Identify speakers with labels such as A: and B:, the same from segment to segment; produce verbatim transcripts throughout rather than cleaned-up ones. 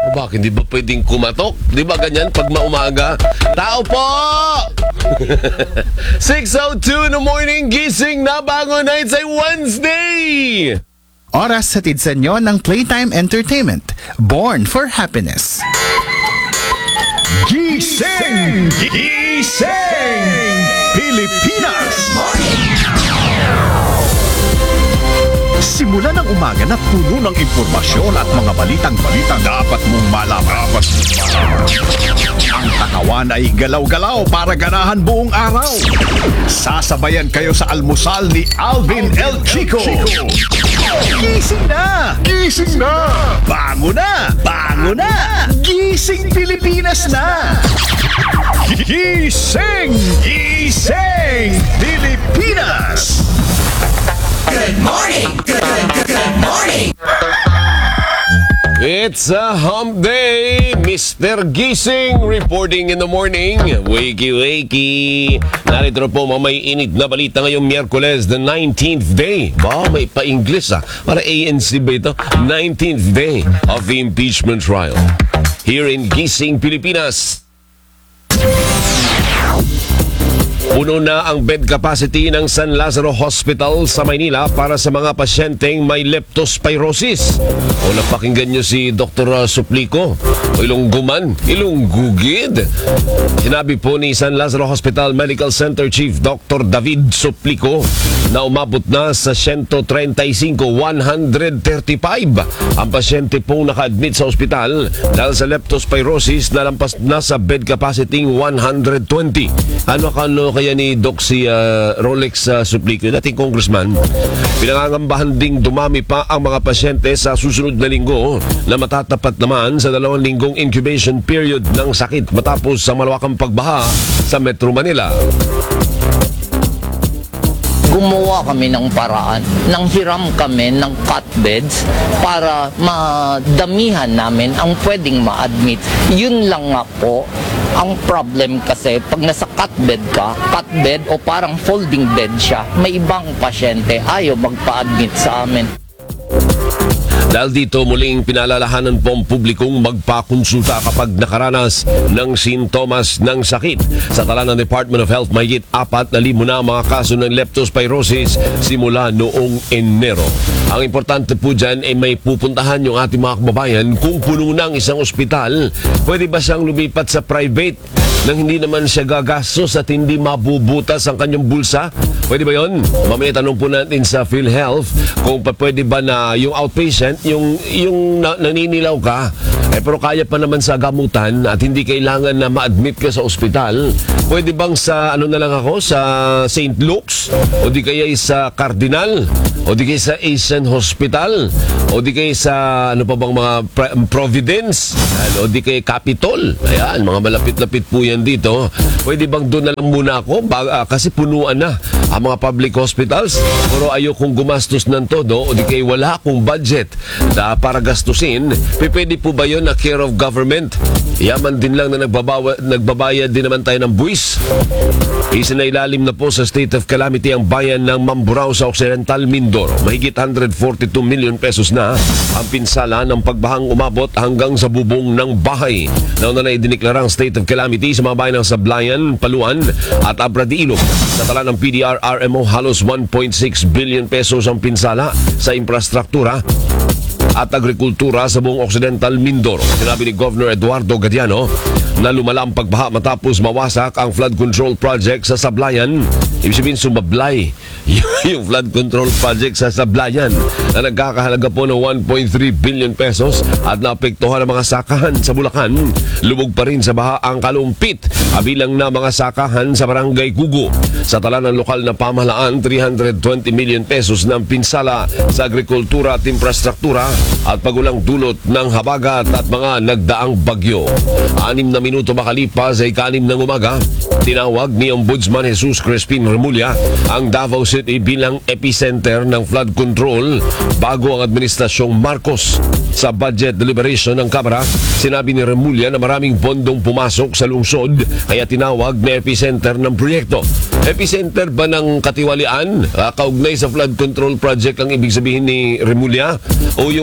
A: Bakit hindi ba pwedeng kumatok? Di ba ganyan pag maumaga? Tao po! six oh two in the morning, gising na bangon na, it's a Wednesday!
B: Oras hatid sa inyo ng Playtime Entertainment, born for happiness.
C: Gising! Gising! Pilipinas! Simula ng umaga na puno ng impormasyon at mga balitang-balitang dapat mong malaman. Ang katawan ay galaw-galaw para ganahan buong araw. Sasabayan kayo sa almusal ni Alvin El Chico. Gising na! Gising na! Bango na! Bango na! Gising Pilipinas na! Gising! Gising Pilipinas!
D: Good morning! Good, good, good morning!
A: It's a hump day! Mister Gising reporting in the morning. Wakey, wakey. Narito po mga may init na balita ngayong Miyerkules, the nineteenth day. Ba, may pa-English ah. Para A N C ba ito? nineteenth day of the impeachment trial. Here in Gising, Pilipinas. Puno na ang bed capacity ng San Lazaro Hospital sa Maynila para sa mga pasyenteng may leptospirosis. O napakinggan nyo si Doctor Suplico, o Ilongguman, Ilonggugid. Sinabi po ni San Lazaro Hospital Medical Center Chief Doctor David Suplico na umabot na sa one thirty-five, one thirty-five ang pasyente pong naka-admit sa ospital dahil sa leptospirosis na lampas na sa bed capacity one twenty. Ano kano kaya ni Doc si uh, Rolex uh, Suplico, dating congressman, pinangangambahan ding dumami pa ang mga pasyente sa susunod na linggo na matatapat naman sa dalawang linggong incubation period ng sakit matapos sa malawakang pagbaha sa Metro Manila.
E: Gumawa kami ng paraan, nang hiram kami ng cut beds para madamihan namin ang pwedeng ma-admit. Yun lang nga po. Ang problem kasi, pag nasa cut bed ka, cut bed o parang folding bed siya, may ibang pasyente ayaw magpa-admit sa amin.
A: Dahil dito muling pinalalahanan po ang publikong magpakonsulta kapag nakaranas ng sintomas ng sakit. Sa tala ng Department of Health, mayigit apat na libo na mga kaso ng leptospirosis simula noong Enero. Ang importante po dyan ay may pupuntahan yung ating mga kababayan kung puno ng isang ospital. Pwede ba siyang lumipat sa private nang hindi naman siya gagastos at hindi mabubutas ang kanyang bulsa? Pwede ba yun? Mamaya tanong po natin sa PhilHealth kung pa pwede ba na yung outpatient, yung, yung na, naninilaw ka, eh, pero kaya pa naman sa gamutan at hindi kailangan na ma-admit ka sa ospital. Pwede bang sa, ano na lang ako, sa Saint Luke's? O di kaya sa Cardinal? O di kaya sa Asian Hospital? O di kaya sa, ano pa bang mga Providence? O di kaya Capitol? Ayan, mga malapit-lapit po yan dito. Pwede bang doon na lang muna ako? Ba, uh, kasi punuan na ang mga public hospitals. Pero ayokong gumastos ng todo o di kaya wala akong budget na para gastusin. Pwede po ba yun na care of government? Yaman din lang na nagbabawa, nagbabayad din naman tayo ng buwis. Isinailalim na po sa state of calamity ang bayan ng Mamburao sa Occidental Mindoro. Mahigit one hundred forty-two million pesos na ang pinsala ng pagbahang umabot hanggang sa bubong ng bahay. Nauna na idiniklarang state of calamity sa mga bayan ng Sablayan, Paluan at Abradilog. Sa tala ng P D R R M O, halos one point six billion pesos ang pinsala sa infrastruktura at agrikultura sa buong Occidental Mindoro. Sinabi ni Governor Eduardo Gadiano na lumala ang pagbaha matapos mawasak ang flood control project sa Sablayan. Ibig sabihin sumablay yung flood control project sa Sablayan na nagkakahalaga po ng one point three billion pesos at naapektuhan ang mga sakahan sa Bulacan. Lubog pa rin sa baha ang Kalumpit, kabilang na mga sakahan sa Barangay Gugo. Sa tala ng lokal na pamahalaan, three hundred twenty million pesos ng pinsala sa agrikultura at infrastruktura at pagulang dulot ng habagat at mga nagdaang bagyo. Anim na minuto makalipas ay kanim ng umaga, tinawag ni Ombudsman Jesus Crispin Remulla ang Davao City bilang epicenter ng flood control bago ang Administrasyong Marcos. Sa budget deliberation ng Kamara, sinabi ni Remulla na maraming pondong pumasok sa lungsod kaya tinawag na epicenter ng proyekto. Epicenter ba ng katiwalian? Uh, kaugnay sa flood control project ang ibig sabihin ni Remulla? O yung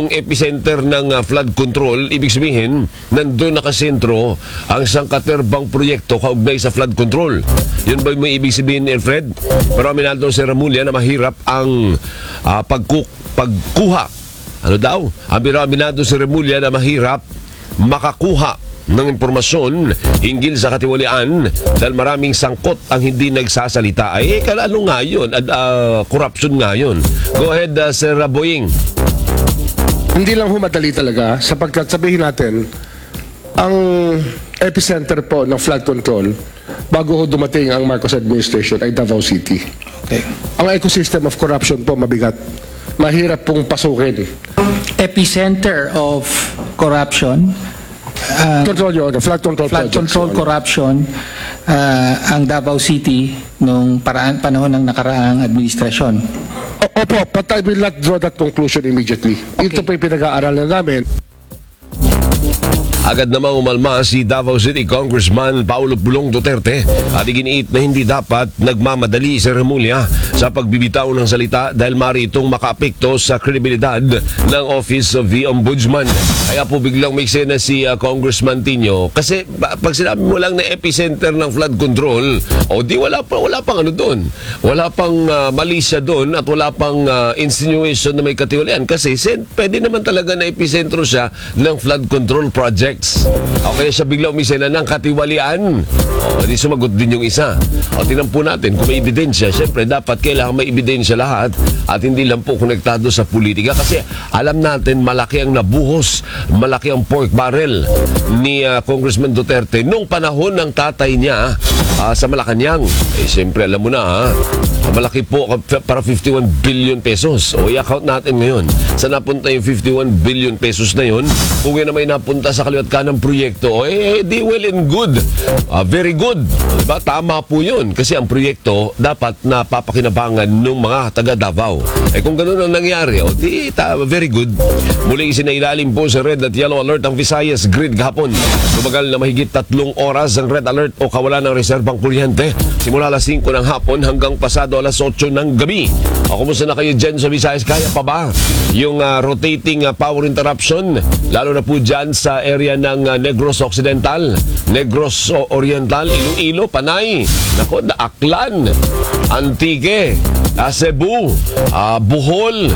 A: ang epicenter ng uh, flood control, ibig sabihin, nandun nakasentro ang sangkaterbang proyekto kaugnay sa flood control. Yun ba yung may ibig sabihin, Alfred? Pero aminado si Remulla na mahirap ang uh, pagku- pagkuha. Ano daw? Aminado si Remulla na mahirap makakuha ng impormasyon hinggil sa katiwalian dahil maraming sangkot ang hindi nagsasalita. Ay, kalalo nga yun, at uh, corruption nga yun. Go ahead, uh, Sir Boying.
F: Hindi lang humadali talaga sapagkat sabihin natin, ang epicenter po ng flood control bago ho dumating ang Marcos administration ay Davao City.
G: Okay.
F: Ang ecosystem of corruption po mabigat. Mahirap pong pasukin.
G: Epicenter of corruption, uh,
F: Control yun, the flood control
G: flood
F: projects.
G: control corruption, uh, ang Davao City nung paraan panahon ng nakaraang administrasyon.
F: O- Opo, but I will not draw that conclusion immediately. Ito po yung pinag-aaralan namin.
A: Agad namang umalma si Davao City Congressman Paulo Pulong Duterte at iginiit na hindi dapat nagmamadali si Remulla sa pagbibitaw ng salita dahil mari itong makaapekto sa kredibilidad ng Office of the Ombudsman. Kaya po biglang may eksena si uh, Congressman Tino kasi ba, pag sinabi mo lang na epicenter ng flood control, o di wala, pa, wala pang ano doon. Wala pang uh, mali siya doon at wala pang uh, insinuation na may katiwalian kasi sen, pwede naman talaga na epicentro siya ng flood control project. O kaya siya bigla umisena ng katiwalian. O di sumagot din yung isa. O tinan po natin kung may ebidensya. Siyempre dapat kailangan may ebidensya lahat at hindi lang po konektado sa politika kasi alam natin malaki ang nabuhos, malaki ang pork barrel ni uh, Congressman Duterte nung panahon ng tatay niya uh, sa Malacanang. Eh siyempre alam mo na ha, malaki po para fifty-one billion pesos. O i-account natin ngayon. Saan napunta yung fifty-one billion pesos na yun? Kung yun na may napunta sa kaliwat ka ng proyekto, eh, di well and good. Uh, very good. Diba? Tama po yun. Kasi ang proyekto dapat napapakinabangan ng mga taga Davao. Eh kung ganun ang nangyari, oh, di, ta, very good. Muling isinailalim po sa red at yellow alert ang Visayas grid kahapon. Tumagal na mahigit tatlong oras ang red alert o kawalan ng reserbang kuryente. Simula alas singko ng hapon hanggang pasado alas otso ng gabi. O kumusta na kayo dyan sa Visayas? Kaya pa ba yung uh, rotating uh, power interruption? Lalo na po dyan sa area ng uh, Negros Occidental, Negros Oriental, Iloilo, Panay, nako, Aklan, Antique, uh, Cebu, uh, Bohol,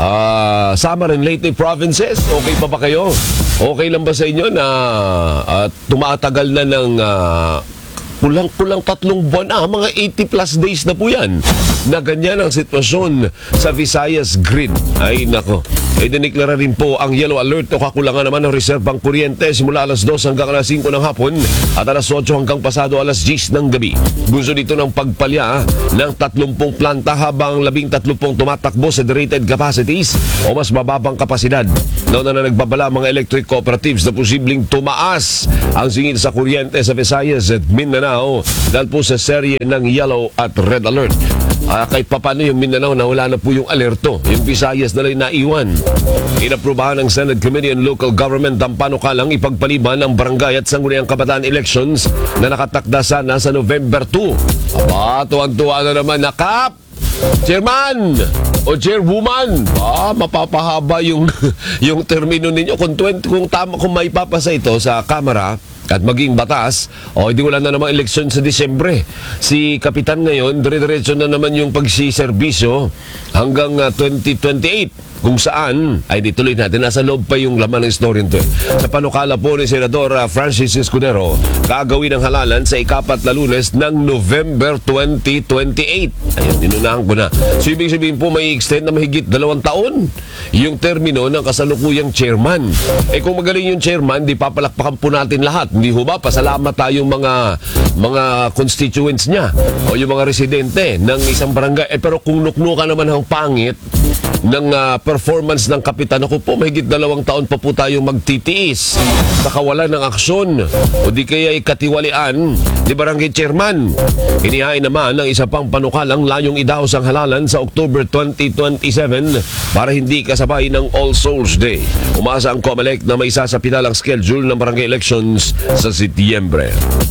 A: uh, Samar and Leyte provinces. Okay pa ba kayo? Okay lang ba sa inyo na uh, tumatagal na ng uh, kulang-kulang tatlong buwan na, mga eighty plus days na po yan na ganyan ang sitwasyon sa Visayas grid? Ay nako, ay diniklara rin po ang yellow alert o kakulangan naman ng reserbang kuryente simula alas dos hanggang alas singko ng hapon at alas otso hanggang pasado alas diyes ng gabi. Gusto dito ng pagpalya ng tatlumpung planta habang labing tatlumpung tumatakbo sa rated capacities o mas mababang kapasidad. Noon na nagbabala mga electric cooperatives na posibleng tumaas ang singil sa kuryente sa Visayas at Mindanao dahil po sa serye ng yellow at red alert. Uh, kahit papano yung Mindanao na wala na po yung alerto. Yung Visayas na lang naiwan. Inaprubahan ng Senate Committee on Local Government ang panukalang ipagpaliban ng barangay at sangguniang kabataan elections na nakatakda sana sa November two. Aba, tuwang-tuwa na naman. Nakap! Chairman o Chairwoman, ah, mapapahaba yung yung termino ninyo kung twenty, kung tama, kung may papasa ito sa Kamara at maging batas, o hindi wala na namang eleksyon sa Disyembre. Si Kapitan ngayon, dire-diretso na naman yung pagsiservisyo hanggang uh, twenty twenty-eight. Kung saan, ay dituloy natin, nasa loob pa yung laman ng story nito. Sa panukala po ni Senador uh, Francis Escudero, gagawin ang halalan sa ikapat na Lunes ng November twenty twenty-eight. Ayun, inunahan ko na. So, ibig sabihin po, may extend na mahigit dalawang taon yung termino ng kasalukuyang chairman. Eh kung magaling yung chairman, di papalakpakan po natin lahat. Hindi ho ba? Pasalamat tayong mga mga constituents niya o yung mga residente ng isang barangay. Eh pero kung nuknuka naman ang pangit ng uh, performance ng kapitan, ako po, mahigit dalawang taon pa po tayong magtitiis sa kawalan ng aksyon o di kaya ikatiwalian ni barangay chairman. Inihain naman ng isa pang panukalang layong idahos ang halalan sa October twenty twenty-seven para hindi kasabay ng All Souls Day. Umasa ang COMELEC na may isasapital ang schedule ng barangay elections sa Setyembre.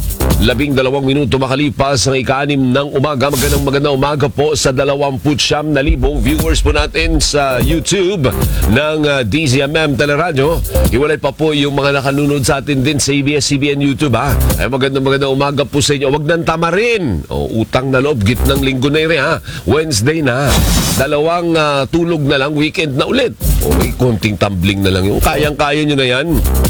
A: Labing dalawang minuto makalipas ang ika-anim ng umaga. Magandang magandang umaga po sa dalawamput siyam na libong viewers po natin sa YouTube ng uh, D Z M M Teleradyo. Hiwalay pa po yung mga nakanunod sa atin din sa A B S C B N YouTube ha. Ay magandang magandang umaga po sa inyo. Huwag nang tamarin. O, utang na loob, gitnang linggo na yun ha. Wednesday na. Dalawang uh, tulog na lang, weekend na ulit. O, may konting tumbling na lang yung kayang-kaya nyo na yan.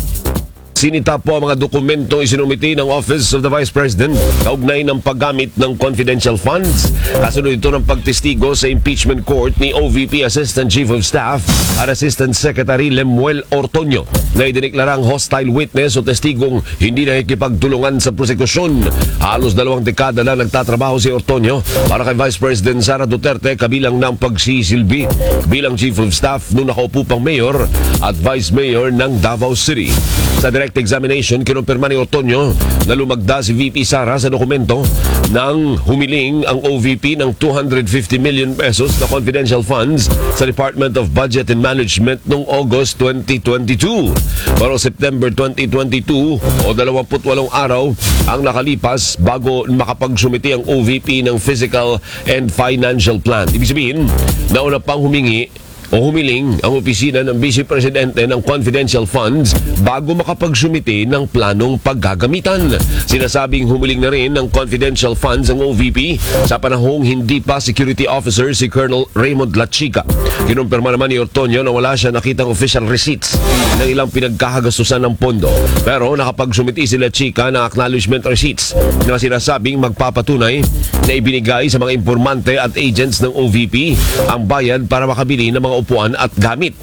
A: Sinita po ang mga dokumentong isinumiti ng Office of the Vice President kaugnay ng paggamit ng confidential funds. Kasunod ito ng pagtestigo sa impeachment court ni O V P Assistant Chief of Staff at Assistant Secretary Lemuel Ortonio na idiniklarang hostile witness o testigong hindi nakikipagtulungan sa prosekusyon. Halos dalawang dekada na nagtatrabaho si Ortonio para kay Vice President Sara Duterte kabilang ng pagsisilbi bilang Chief of Staff nung nakaupo pang Mayor at Vice Mayor ng Davao City. Sa direct examination, kinumpirma ni Ortonio na lumagda si V P Sara sa dokumento nang humiling ang O V P ng two hundred fifty million pesos na confidential funds sa Department of Budget and Management noong August twenty twenty-two. Pero September twenty twenty-two o dalawamput walong araw ang nakalipas bago makapagsumiti ang O V P ng Physical and Financial Plan. Ibig sabihin, nauna pang humingi o humiling ang opisina ng Vice Presidente ng confidential funds bago makapagsumiti ng planong paggagamitan. Sinasabing humiling na rin ng confidential funds ang O V P sa panahong hindi pa security officer si Colonel Raymond Lachica. Kinumpirma naman ni Ortonio na wala siya nakitang official receipts ng ilang pinagkakagastusan ng pondo. Pero nakapagsumiti si Lachica ng acknowledgement receipts na sinasabing magpapatunay na ibinigay sa mga informante at agents ng O V P ang bayad para makabili ng mga upuan at gamit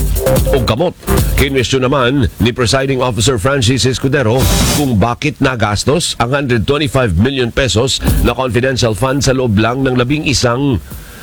A: o gamot. Kinwestiyon naman ni Presiding Officer Francis Escudero kung bakit nagastos ang one hundred twenty-five million pesos na confidential fund sa loob lang ng labing isang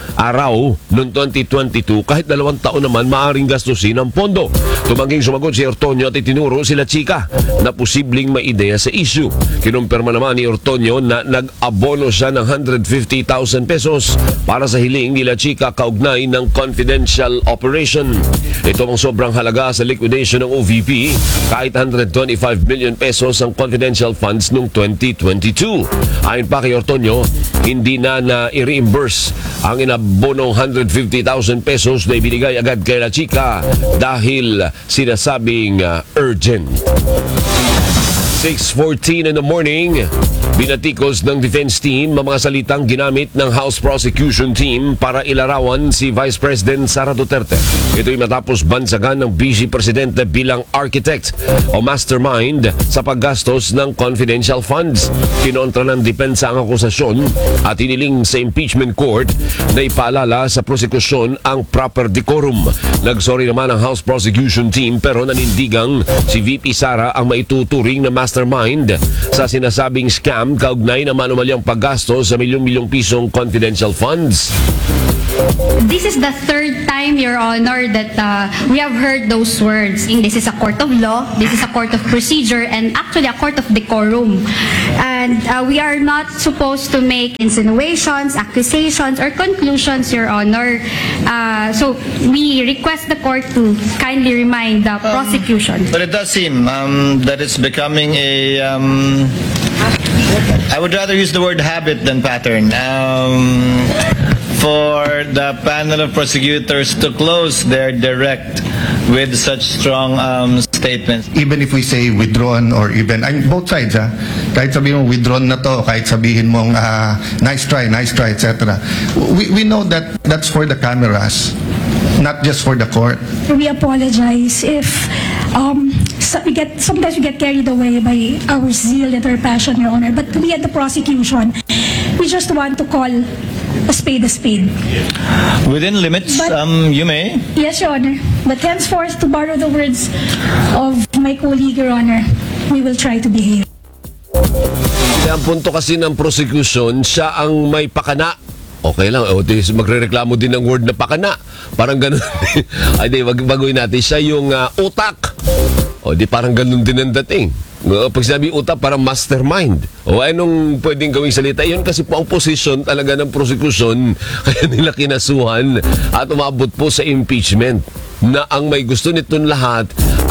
A: araw noong twenty twenty-two kahit dalawang taon naman maaring gastusin ang pondo. Tumangging sumagot si Ortonio at itinuro sila Chica na posibleng may ideya sa issue. Kinumpirma naman ni Ortonio na nag-abono siya ng one hundred fifty thousand pesos para sa hiling nila Chica kaugnay ng confidential operation. Ito ang sobrang halaga sa liquidation ng O V P kahit one hundred twenty-five million pesos ang confidential funds noong twenty twenty-two. Ayon pa kay Ortonio, hindi na na-i-reimburse ang inabonong one hundred fifty thousand pesos na ibinigay agad kay La Chica dahil sinasabing uh, urgent. six fourteen in the morning, binatikos ng defense team ang mga salitang ginamit ng House Prosecution Team para ilarawan si Vice President Sara Duterte. Ito'y matapos bansagan ng Vice Presidente bilang architect o mastermind sa paggastos ng confidential funds. Kinontra ng depensa ang akusasyon at hiniling sa impeachment court na ipaalala sa prosekusyon ang proper decorum. Nagsorry naman ang House Prosecution Team pero nanindigang si V P Sara ang maituturing na mastermind sa sinasabing scam kaugnay na manumalyang paggastos sa milyong-milyong pisong confidential funds.
H: This is the third time, Your Honor, that uh, we have heard those words. This is a court of law, this is a court of procedure, and actually a court of decorum. And uh, we are not supposed to make insinuations, accusations, or conclusions, Your Honor. Uh, so we request the court to kindly remind the prosecution.
I: But it does seem um, that it's becoming a... Um, I would rather use the word habit than pattern. Um, for the panel of prosecutors to close their direct with such strong um, statements.
J: Even if we say withdrawn or even, I'm both sides ha, kahit sabihin mo withdrawn na to, kahit sabihin mong uh, nice try, nice try, et cetera. We, we know that that's for the cameras, not just for the court.
K: We apologize if um, so we get sometimes we get carried away by our zeal and our passion, Your Honor. But we at the prosecution, we just want to call a spade a spade.
I: Within limits,
K: But-
I: um, you may.
K: Yes, Your Honor. But henceforth, to borrow the words of my colleague, Your Honor, we will try to behave.
A: Ang punto kasi ng prosecution, siya ang may pakana. Okay lang, o, di, magre-reklamo din ng word na pakana. Parang ganun. Ay di, wag baguhin natin. Siya yung uh, utak. O di, parang ganun din ang dating. Uh, pag sinabi utak, parang mastermind. O anong pwedeng gawing salita? Yun kasi po ang position talaga ng prosecution. Kaya nila kinasuhan at umabot po sa impeachment na ang may gusto nitong lahat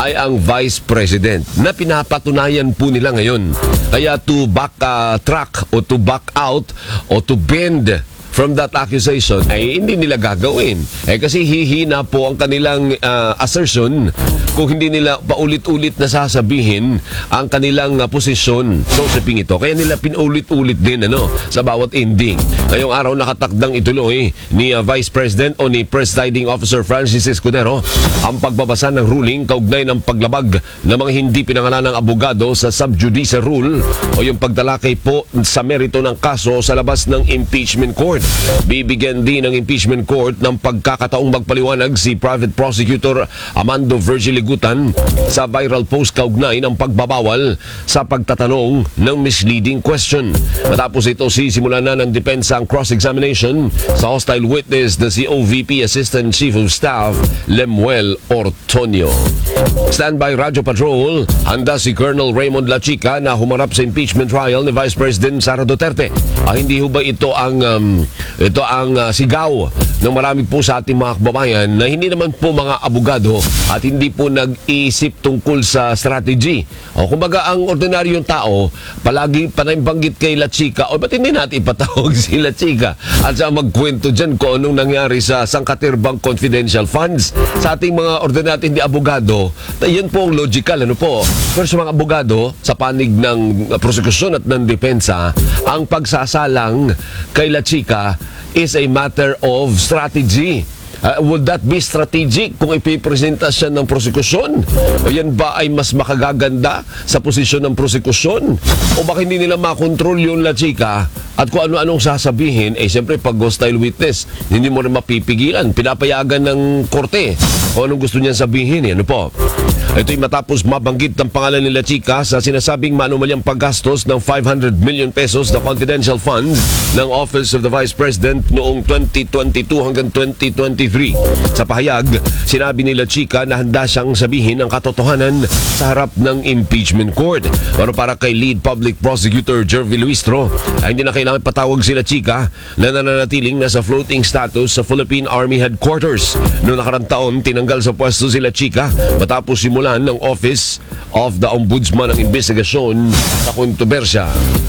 A: ay ang Vice President na pinapatunayan po nila ngayon. Kaya to back uh, track o to back out o to bend from that accusation ay hindi nila gagawin. Eh kasi hihina po ang kanilang uh, assertion kung hindi nila paulit-ulit na sasabihin ang kanilang uh, posisyon sa usaping ito. Kaya nila pinulit-ulit din ano, sa bawat ending. Ngayong araw nakatakdang ituloy ni uh, Vice President o ni Presiding Officer Francis Escudero ang pagbabasa ng ruling kaugnay ng paglabag ng mga hindi pinangalan ng abogado sa sub judice rule o yung pagtalakay po sa merito ng kaso sa labas ng impeachment court. Bibigyan din ng impeachment court ng pagkakataong magpaliwanag si Private Prosecutor Amando Virgiligutan sa viral post kaugnay ng pagbabawal sa pagtatanong ng misleading question. Matapos ito, sisimulan na ng depensa ang cross-examination sa hostile witness na si O V P Assistant Chief of Staff Lemuel Ortonio. Standby Radyo Patrol, handa si Colonel Raymond Lachica na humarap sa impeachment trial ni Vice President Sara Duterte. Ah, hindi ho ba ito ang um, ito ang uh, sigaw ng marami po sa ating mga kababayan na hindi naman po mga abogado at hindi po nag-iisip tungkol sa strategy. O kumbaga ang ordinaryong tao palagi panaybanggit kay Lachica, o ba't hindi natin ipatawag si Lachica at sa magkwento dyan kung anong nangyari sa sangkatirbang confidential funds sa ating mga ordinaryo hindi abogado. Yan po ang logical, ano po. Pero sa mga abogado, sa panig ng prosekusyon at ng depensa, ang pagsasalang kay Lachica is a matter of strategy. Uh, would that be strategic kung ipipresenta siya ng prosekusyon? O yan ba ay mas makagaganda sa posisyon ng prosekusyon? O baka hindi nila makontrol yung Lachica at kung ano-anong sasabihin, eh siyempre pag hostile witness, hindi mo rin mapipigilan. Pinapayagan ng korte kung anong gusto niyan sabihin. Eh. Ano po? Ito'y matapos mabanggit ng pangalan ni Lachica sa sinasabing manumalyang paggastos ng five hundred million pesos na confidential funds ng Office of the Vice President noong twenty twenty-two hanggang twenty twenty-three. Sa pahayag, sinabi ni Lachica na handa siyang sabihin ang katotohanan sa harap ng impeachment court. Pero para kay Lead Public Prosecutor Jervy Luistro, ay hindi na kailangan patawag si Lachica na nananatiling nasa floating status sa Philippine Army Headquarters. Noong nakarang taon, tinanggal sa pwesto si Lachica matapos simulan ng Office of the Ombudsman ang investigasyon sa kontrobersya.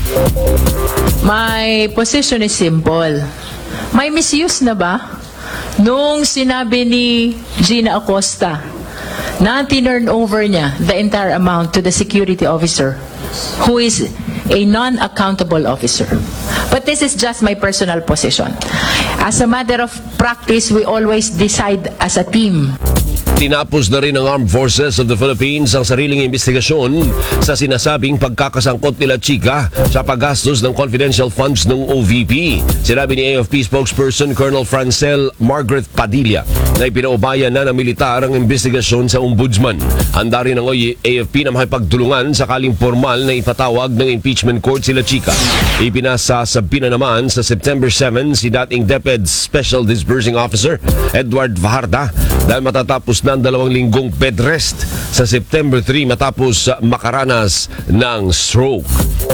L: My position is simple. May misuse na ba? Nung sinabi ni Gina Acosta na tinurn over niya the entire amount to the security officer who is a non-accountable officer. But this is just my personal position. As a matter of practice, we always decide as a team.
A: Tinapos na rin ng Armed Forces of the Philippines ang sariling investigasyon sa sinasabing pagkakasangkot ni Lachica sa paggastos ng confidential funds ng O V P. Sinabi ni A F P spokesperson Colonel Francel Margaret Padilla na ipinaubayan na ng militar ang investigasyon sa ombudsman. Handa rin ang A F P na makipagtulungan sakaling formal na ipatawag ng impeachment court si Lachica. Ipinasasabi na naman sa September seventh si dating DepEd Special Disbursing Officer Edward Fajarda dahil matatapos na ang dalawang linggong bed rest sa September third matapos makaranas ng stroke.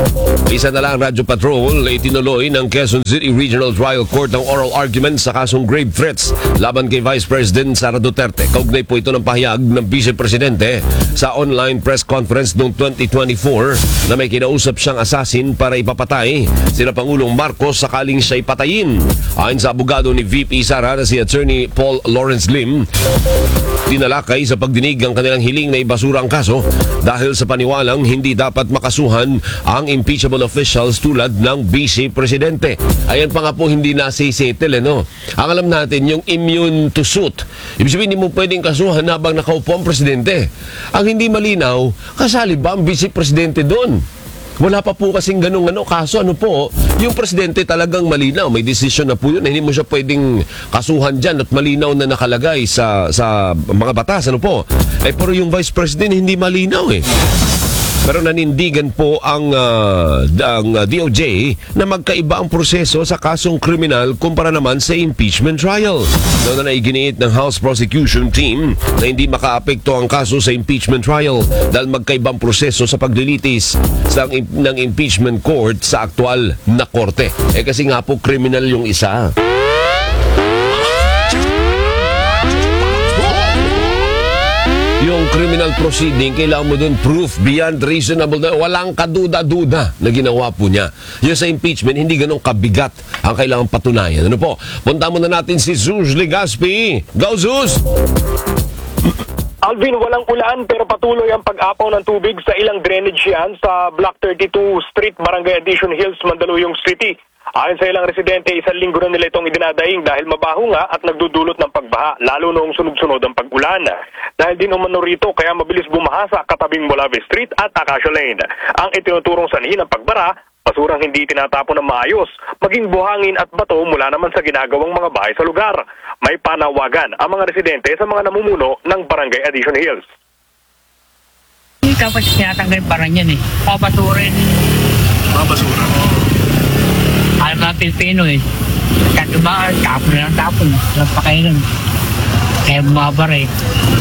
A: Isa na lang, Radyo Patrol, itinuloy ng Quezon City Regional Trial Court ang oral argument sa kasong grave threats laban kay Vice President Sara Duterte. Kaugnay po ito ng pahayag ng Vice Presidente sa online press conference noong twenty twenty-four na may kinausap siyang assassin para ipapatay sila Pangulong Marcos sakaling siya'y patayin. Ayon sa abogado ni V P Sara na si Attorney Paul Lawrence Lim, tinalakay sa pagdinig ang kanilang hiling na ibasura ang kaso dahil sa paniwalang hindi dapat makasuhan ang impeachable officials tulad ng Vice Presidente. Ayan pa nga po hindi nasisettle, ano? Ang alam natin, yung immune to suit. Ibig sabihin, hindi mo pwedeng kasuhan habang nakaupo ang presidente. Ang hindi malinaw, kasali ba ang Vice Presidente doon? Wala pa po kasing ganung ano, kaso ano po, yung presidente talagang malinaw, may desisyon na po yun, hindi mo siya pwedeng kasuhan dyan at malinaw na nakalagay sa sa mga batas, ano po. Eh pero yung Vice President hindi malinaw eh. Pero nanindigan po ang, uh, ang uh, D O J na magkaiba ang proseso sa kasong kriminal kumpara naman sa impeachment trial. Doon na iginiit ng House Prosecution Team na hindi makaapekto ang kaso sa impeachment trial dahil magkaibang proseso sa paglilitis sa, ng impeachment court sa aktual na korte. Eh kasi nga po kriminal yung isa. Yung criminal proceeding, kailangan mo dun proof beyond reasonable doubt. Walang kaduda-duda na ginawa po niya. Yung sa impeachment, hindi ganun kabigat ang kailangan patunayan. Ano po? Punta muna natin si Zeus Legaspi. Go, Zeus!
M: Alvin, walang ulan pero patuloy ang pag-apaw ng tubig sa ilang drainage yan sa Block thirty-two Street, Barangay Addition Hills, Mandaluyong City. Ayon sa ilang residente, isang linggo na nila itong idinadaing dahil mabaho nga at nagdudulot ng pagbaha, lalo noong sunod-sunod ang pag-ulan. Dahil din umano rito, kaya mabilis bumaha sa katabing Molave Street at Acacia Lane. Ang itinuturong sanhi ng pagbara, basurang hindi tinatapon ng maayos, maging buhangin at bato mula naman sa ginagawang mga bahay sa lugar. May panawagan ang mga residente sa mga namumuno ng Barangay Addition Hills.
N: Kapag tinatanggal parang yan eh. Papasurin.
C: Babasura.
N: Alam mga Pilipino eh. Kahit ba, tapon na lang tapon. Walang pakailan. Kaya bumabar eh.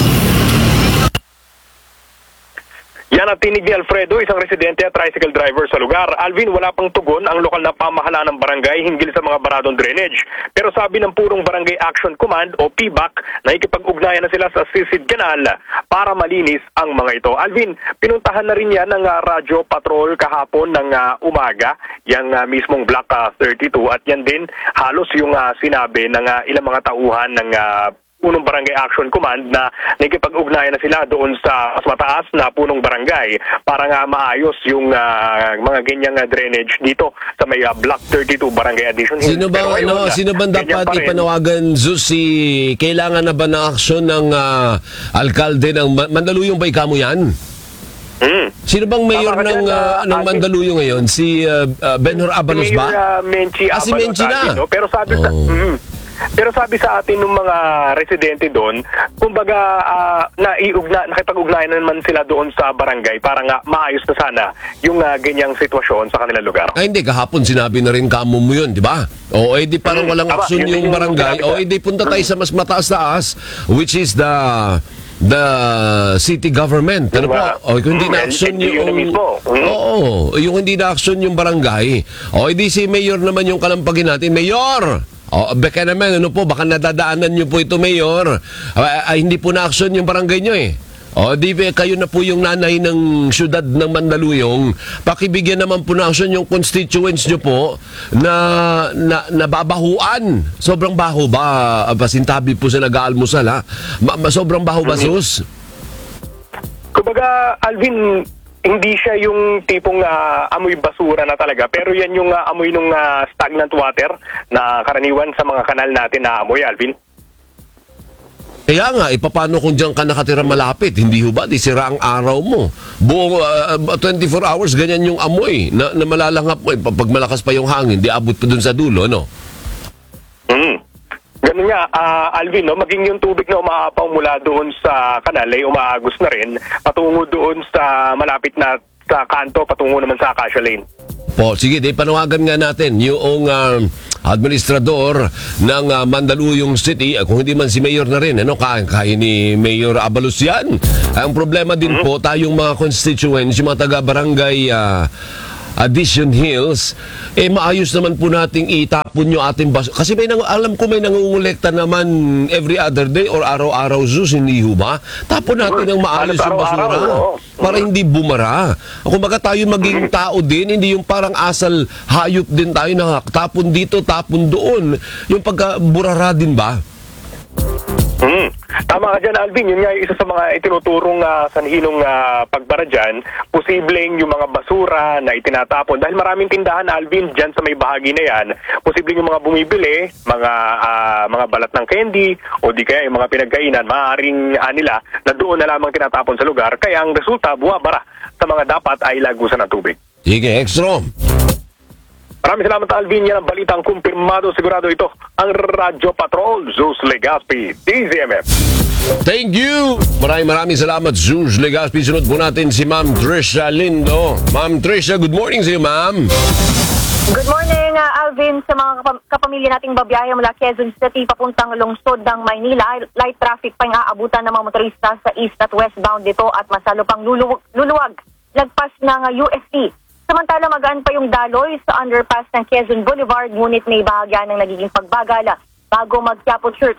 M: Yan ang tinig ni Alfredo, isang residente at tricycle driver sa lugar. Alvin, wala pang tugon ang lokal na pamahalaan ng barangay hinggil sa mga baradong drainage. Pero sabi ng purong Barangay Action Command o P B A C na ikipag-ugnayan na sila sa Sisid Canal para malinis ang mga ito. Alvin, pinuntahan na rin yan ng uh, radyo patrol kahapon ng uh, umaga, yung uh, mismong Block uh, thirty-two at yan din halos yung uh, sinabi ng uh, ilang mga tauhan ng uh, punong Barangay Action Command na nakikipag-ugnayan na sila doon sa mas mataas na punong barangay para nga maayos yung uh, mga ganyang uh, drainage dito sa may uh, Block thirty-two Barangay Addition Hills.
A: Sino ba ano, sino ba dapat ipanawagan, Zeus, si kailangan na ba ng aksyon ng uh, alkalde ng Mandaluyong, ba ikamo yan?
M: Hmm.
A: Sino bang mayor
M: Tama
A: ng,
M: dyan,
A: uh,
M: uh,
A: ng Mandaluyong ngayon? Si uh, uh, Benhur Abalos
M: Mayor,
A: ba?
M: uh, Menchi
A: ah, si
M: Abalos
A: Menchi na.
M: atin, no? Pero sabi sa...
A: Oh.
M: Mm, pero sabi sa atin ng mga residente doon, kumbaga uh, naiugna, nakipag-ugnayan naman sila doon sa barangay para nga maayos na sana yung uh, ganyang sitwasyon sa kanilang lugar.
A: Ay hindi, kahapon sinabi na rin kamo mo yun, di ba? O edi parang
M: Hmm,
A: walang
M: tama,
A: aksyon
M: yun
A: yung
M: yung
A: barangay.
M: sinabi
A: O
M: ko.
A: edi punta tayo sa mas mataas-taas, which is the the city government. Ano po? O kung hindi
M: Mm,
A: na aksyon
M: L G U na
A: yung...
M: mismo. Mm.
A: Oo, yung hindi na aksyon yung barangay. O edi si mayor naman yung kalampagin natin. Mayor! O, baka naman, ano po, baka nadadaanan nyo po ito, Mayor. Ay, ay, hindi po na-action yung barangay nyo eh. O, di ba, kayo na po yung nanay ng syudad ng Mandaluyong. Pakibigyan naman po na-action yung constituents nyo po na, na nababahuan. Sobrang baho ba? Pasintabi po sa nag-aalmusal, ha? Ma, ma, sobrang baho ba, Sus?
M: Kumbaga, Alvin, hindi siya yung tipong uh, amoy basura na talaga, pero yan yung uh, amoy ng uh, stagnant water na karaniwan sa mga kanal natin na amoy, Alvin.
A: Kaya nga, ipapano kung diyan ka nakatira malapit? Hindi ho ba? Di sira ang araw mo. Buong uh, twenty-four hours, ganyan yung amoy na, na malalangap mo. Eh, pag malakas pa yung hangin, di abot pa dun sa dulo, no?
M: Hmm. Ganun nga, uh, Alvin, no, maging yung tubig na umaapaw mula doon sa kanal ay umaagos na rin patungo doon sa malapit na sa kanto, patungo naman sa Acacia Lane.
A: Po, sige, di panawagan nga natin yung uh, administrador ng uh, Mandaluyong City, uh, kung hindi man si Mayor na rin, ano, kaya, kaya ni Mayor Abalos yan. Ang problema din mm-hmm. po, tayong mga constituents, yung mga taga-barangay uh, Addition Hills, eh maayos naman po nating itapon yung ating basura. Kasi may nang, alam ko may nangungulekta naman every other day or araw-araw, Zeus, hindi ho ba? Tapon natin ang maayos yung basura para hindi bumara. Kung baga tayo maging tao din, hindi yung parang asal hayop din tayo na tapon dito, tapon doon. Yung pagkaburara din ba?
M: Hmm. Tama ka dyan, Alvin. Yun nga yung isa sa mga itinuturong uh, sanhinong uh, pagbara dyan. Posibleng yung mga basura na itinatapon. Dahil maraming tindahan, Alvin, dyan sa may bahagi na yan. Posibleng yung mga bumibili, mga uh, mga balat ng candy, o di kaya yung mga pinagkainan, maaaring uh, nila na doon na lamang tinatapon sa lugar. Kaya ang resulta, buwabara sa mga dapat ay lagusan ng tubig.
A: Sige, extra.
M: Maraming salamat, Alvin. Yan ang balitang kumpirmado. Sigurado ito ang Radyo Patrol, Zeus Legaspi, D Z M F.
A: Thank you! Maraming maraming salamat, Zeus Legaspi. Sunod po natin si Ma'am Trisha Lindo. Ma'am Trisha, good morning sa iyo, ma'am.
O: Good morning, uh, Alvin, sa mga kap- kapamilya nating babiyahe mula Quezon City papuntang lungsod ng Maynila. Light traffic pa yung aabutan ng mga motorista sa east at westbound dito at masalo pang lulu- luluwag. Lagpas ng uh, U S T. Samantala, magaan pa yung daloy sa underpass ng Quezon Boulevard, ngunit may bahagyan ng nagiging pagbagala bago mag-Quiapo Church.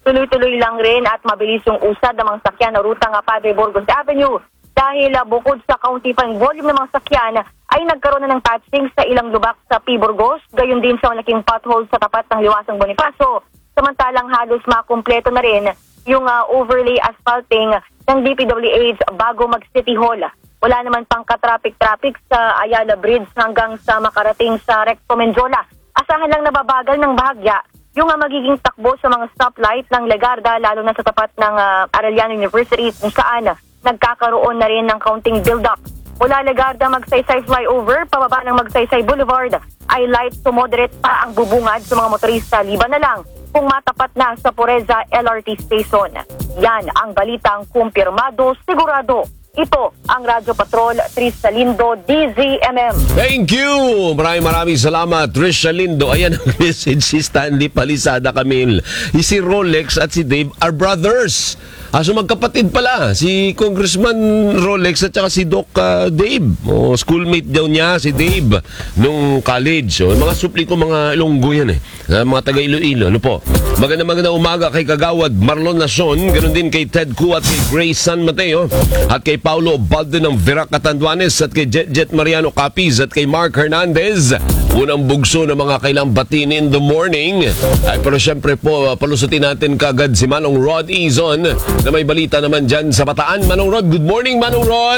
O: tuloy-tuloy lang rin at mabilis yung usad ng mga sakyan na ruta nga Padre Burgos Avenue. Dahil uh, bukod sa kaunti pang volume ng mga sakyan, ay nagkaroon na ng patching sa ilang lubak sa P. Burgos, gayon din sa malaking pothole sa tapat ng Liwasang Bonifacio. Samantalang halos makumpleto na rin yung uh, overlay asphalting ng D P W H bago mag-City Hall. Wala naman pang katraffic-traffic sa Ayala Bridge hanggang sa makarating sa Recto Menjola. Asahan lang nababagal ng bahagya yung uh, magiging takbo sa mga stoplight ng Legarda, lalo na sa tapat ng uh, Arellano University kung saan uh, nagkakaroon na rin ng counting build-up. Mula Legarda Magsaysay Flyover, pababa ng Magsaysay Boulevard, ay light to moderate pa ang bubungad sa mga motorista. Liban na lang kung matapat na sa Pureza L R T Station. Yan ang balitang kumpirmado, sigurado. Ito ang Radyo Patrol, Tris Salindo, D Z M M.
A: Thank you! Maraming maraming salamat, Trish Salindo. Ayan ang message si Stanley Palisada Camille. Si Rolex at si Dave are brothers. Aso magkapatid pala, si Congressman Rolex at saka si Doc uh, Dave. O, schoolmate daw niya, si Dave, nung college. O, mga supli ko, mga Ilonggo yan eh. Uh, mga taga Iloilo, ano po. Maganda maganda umaga kay Kagawad Marlon Nason, ganoon din kay Ted Ku at kay Grace San Mateo, at kay Paulo Baldo ng Verac Catanduanes, at kay Jet Jet Mariano Capiz, at kay Mark Hernandez. Unang bugso ng mga kailang batiin in the morning. Ay, pero syempre po, uh, palusutin natin kagad si Manong Rod Izon na may balita naman dyan sa Bataan. Manong Rod, good morning Manong Rod!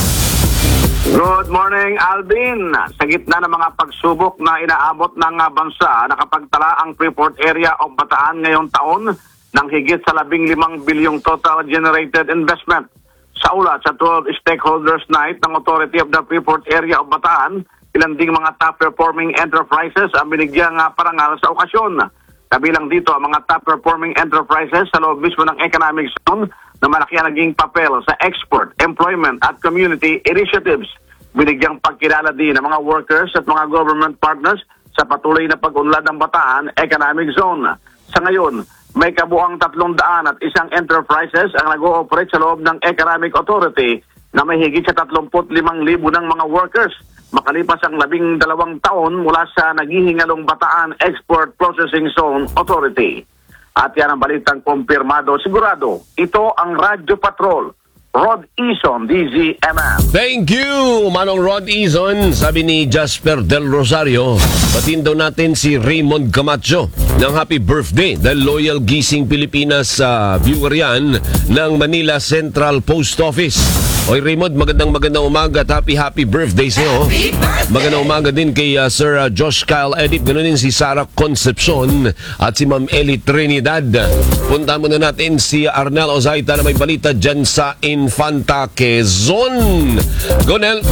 P: Good morning, Alvin. Sa gitna ng mga pagsubok na inaabot ng bansa, nakapagtala ang Freeport area of Bataan ngayong taon ng higit sa labing limang bilyong total generated investment. Sa ulat sa twelve Stakeholders Night ng Authority of the Freeport area of Bataan, ilan ding mga top-performing enterprises ang binigyang parangal sa okasyon. Kabilang dito ang mga top-performing enterprises sa loob mismo ng economic zone na malaki ang naging papel sa export, employment at community initiatives. Binigyang pagkilala din ng mga workers at mga government partners sa patuloy na pag-unlad ng Bataan Economic Zone. Sa ngayon, may kabuang tatlong daan at isang enterprises ang nag-ooperate sa loob ng Economic Authority na may higit sa tatlumput limang libo ng mga workers. Makalipas ang labing dalawang taon mula sa naghihingalong Bataan Export Processing Zone Authority. At yan ang balitang kumpirmado, sigurado. Ito ang Radyo Patrol. Rod Izon, D Z M M.
A: Thank you, Manong Rod Izon. Sabi ni Jasper Del Rosario, patin daw natin si Raymond Camacho ng happy birthday dahil loyal gising Pilipinas sa uh, viewer yan ng Manila Central Post Office. Oy Raymond, magandang magandang umaga at happy happy birthday sa'yo. Magandang umaga din kay uh, Sir uh, Josh Kyle Edit, ganoon din si Sarah Concepcion at si Ma'am Ellie Trinidad. Punta muna natin si Arnel Ozaita na may balita dyan sa Infanta Quezon. Go Nel!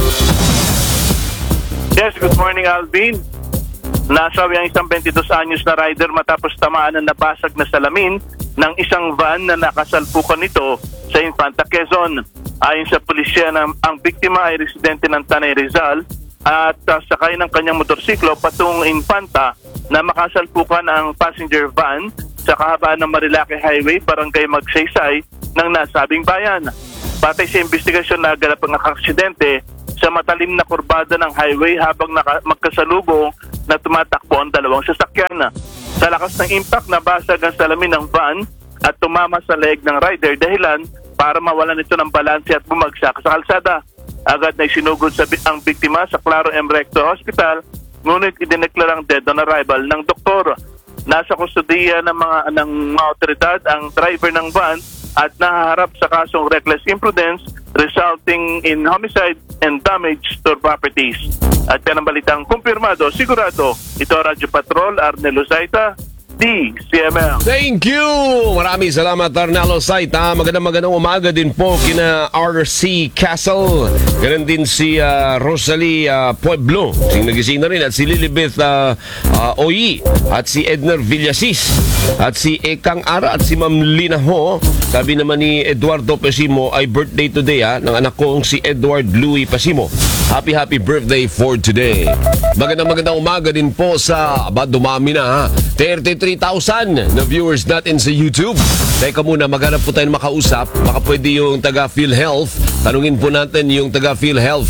Q: Yes, good morning Alvin. Nasawi ang isang twenty-two anyos na rider matapos tamaan ng nabasag na salamin ng isang van na nakasalpukan nito sa Infanta Quezon. Ayon sa pulisya, ang, ang biktima ay residente ng Tanay Rizal at uh, sakay ng kanyang motorsiklo patungong Infanta na makasalpukan ang passenger van sa kahabaan ng Marilake Highway, Barangay Magsaysay ng nasabing bayan. Batay sa investigasyon, naganap ang aksidente sa matalim na kurbada ng highway habang naka- magkasalubong na tumatakbo ang dalawang sasakyan. Sa lakas ng impact, nabasag ang salamin ng van at tumama sa leeg ng rider, dahilan para mawalan ito ng balanse at bumagsak sa kalsada. Agad na isinugod sa ang biktima sa Claro M. Recto Hospital, ngunit idineklarang dead on arrival ng doktor. Nasa kustodiya ng mga ng mga otoridad ang driver ng van at nahaharap sa kasong reckless imprudence resulting in homicide and damage to properties. At yan ang balitang kumpirmado, sigurado. Ito Radyo Patrol, Arnel Ozaita, D C M M.
A: Thank you! Maraming salamat Arnel Ozaita. Magandang magandang umaga din po kina R C Castle. Ganun din si uh, Rosalie uh, Pueblo. Sing nagising na rin. At si Lilibeth uh, uh, Oyi. At si Edner Villasis. At si Ekang Ara. At si Ma'am Lina Ho. Sabi naman ni Eduardo Pasimo ay birthday today ha, ng anak kong si Edward Louis Pasimo. Happy happy birthday for today. Magandang magandang umaga din po sa aba, dumami na ha. thirty-three thousand na viewers natin sa YouTube. Teka muna, maghanap po tayo makausap. Baka pwede yung taga PhilHealth. Tanungin po natin yung taga PhilHealth.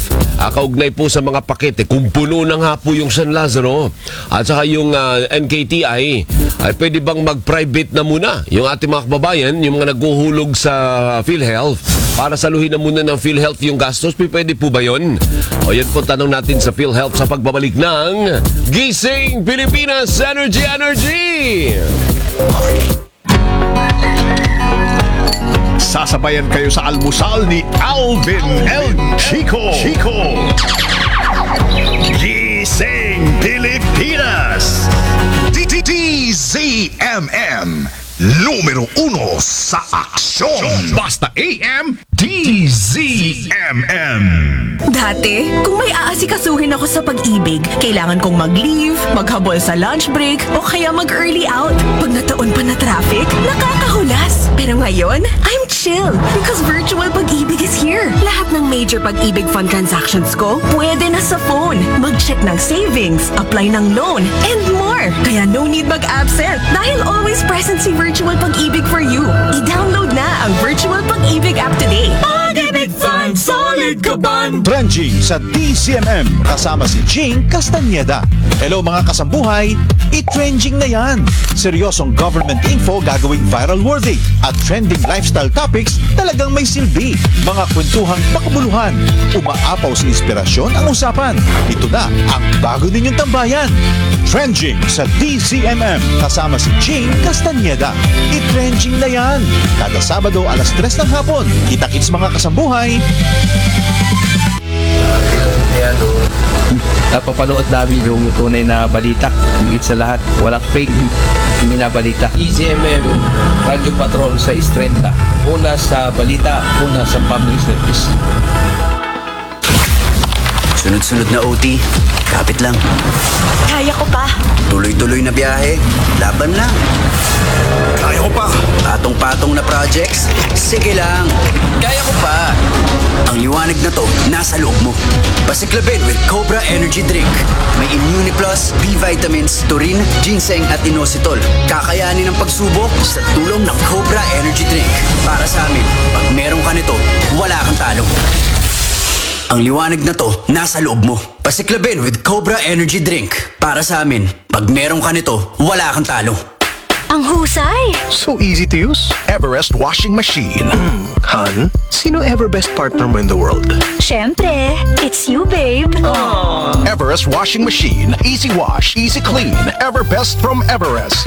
A: uh, kaugnay po sa mga pakete, kung puno na nga po yung San Lazaro at saka yung uh, N K T I, ay pwede bang mag-private na muna yung ating mga kababayan, yung mga naghuhulog sa PhilHealth, para saluhin na muna ng PhilHealth yung gastos? Pwede po ba yun? O yan po tanong natin sa PhilHealth sa pagbabalik ng Gising Pilipinas Energy Energy!
C: Sasabayan kayo sa almusal ni Alvin El Chico. Chico. Gising Pilipinas. D Z M M. Numero uno sa aksyon. Basta A M, D Z M M.
R: Dati, kung may aasikasuhin ako sa pag-ibig, kailangan kong mag-leave, maghabol sa lunch break, o kaya mag-early out. Pag nataon pa na traffic, nakakahulas. Pero ngayon, I'm chill because virtual pag-ibig is here. Lahat ng major pag-ibig fund transactions ko, pwede na sa phone. Mag-check ng savings, apply ng loan, and more. Kaya no need mag-absent dahil always present si Virtual Pag-ibig for you. I-download na ang Virtual Pag-ibig app today.
C: Pag-ibig Fund, solid kaban. Trending sa D C M M kasama si Jing Castañeda. Hello mga kasambuhay, i-trending na yan. Seryosong government info gagawing viral worthy at trending lifestyle topics talagang may silbi. Mga kwentuhang makabuluhan, umaapaw sa inspirasyon ang usapan. Ito na ang bago ninyong tambayan. Trending sa D C M M kasama si Jing Castañeda. I-trending na yan. Kada Sabado alas tres ng hapon. Kita-kits mga kasambuhay.
S: Napapanood namin yung tunay na balita. Higit sa lahat, walang fake minabalita. D Z M M, Radio Patrol sa Istrenta. Una sa balita, una sa public service.
T: Sunod-sunod na O T, kapit lang.
R: Kaya ko pa.
T: Tuloy-tuloy na biyahe, laban lang.
C: Kaya ko pa.
T: Patong-patong na projects, sige lang. Kaya ko pa. Ang liwanag na to, nasa loob mo. Pasiklabin with Cobra Energy Drink. May Immune Plus, B-vitamins, taurine, ginseng at inositol. Kakayanin ang pagsubok sa tulong ng Cobra Energy Drink. Para sa amin, pag meron ka nito, wala kang talo. Ang liwanag na to, nasa loob mo. Pasiklabin with Cobra Energy Drink. Para sa amin, pag meron ka nito, wala kang talo.
R: Ang husay!
C: So easy to use. Everest Washing Machine. Han, sino ever best partner mo in the world?
R: Siyempre, it's you, babe.
C: Everest Washing Machine. Easy wash, easy clean. Ever best from Everest.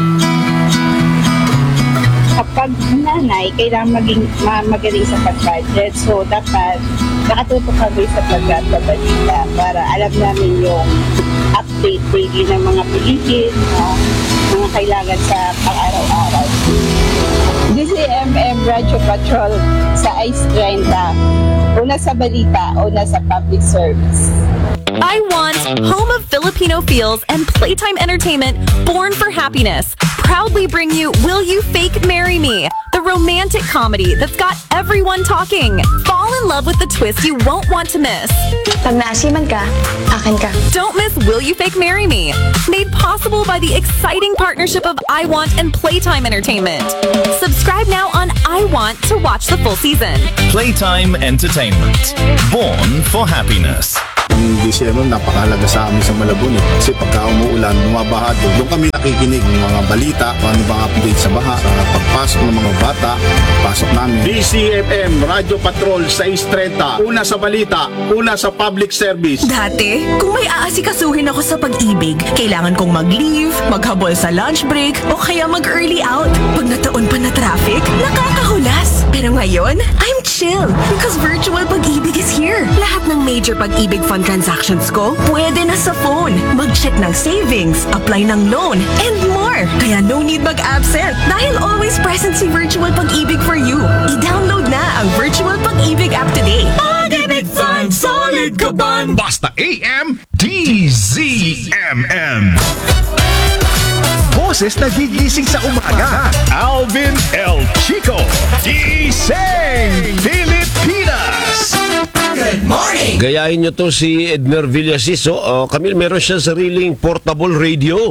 U: Kapag nanay, kailangan maging ma- magaling sa pag-budget. So, dapat nakatutok kami sa pagkakabalita para alam namin yung update daily ng mga pelikit, uh, mga kailangan sa pang-araw-araw. D C M M Radio Patrol sa Istrenta. Una sa balita, una sa public service.
V: I Want, home of Filipino feels and playtime entertainment born for happiness, proudly bring you Will You Fake Marry Me, the romantic comedy that's got everyone talking. Fall in love with the twist you won't want to miss.
R: Pag naasiman ka, akin ka.
V: Don't miss Will You Fake Marry Me, made possible by the exciting partnership of I Want and Playtime Entertainment. Subscribe now on I Want to watch the full season.
W: Playtime Entertainment, born for happiness.
X: Yung D C M M napakahalaga sa amin sa Malabon eh. Kasi pagka umuulan, bumabaha doon. Doon kami nakikinig ng mga balita, kung ano bang update sa baha, sa pagpasok ng mga bata, pasok namin.
Y: D C M M, Radio Patrol sa Istrenta. Una sa balita, una sa public service.
R: Dati, kung may aasikasuhin ako sa pag-ibig, kailangan kong mag-leave, maghabol sa lunch break, o kaya mag-early out. Pag nataon pa na traffic, nakakahulas. Pero ngayon, I'm chill because virtual pag-ibig is here. Lahat ng major pag-ibig fund transactions ko, pwede na sa phone. Mag-check ng savings, apply ng loan, and more. Kaya no need mag-absent dahil always present si Virtual Pag-ibig for you. I-download na ang Virtual Pag-ibig app today.
C: Pag-ibig Fund, solid kaban. Basta A M, D Z M M. Boses na gigising sa umaga. Alvin El Chico. Gising Pilipinas.
D: Good morning!
A: Gayahin nyo to si Edner Villasiso. Uh, Camille, meron siya sariling portable radio.